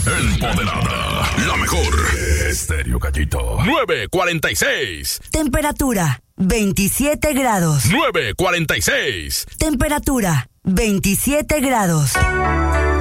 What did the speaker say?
Empoderada. La mejor. Estéreo Gallito. 9:46. Temperatura 27 grados. 9:46. Temperatura 27 grados.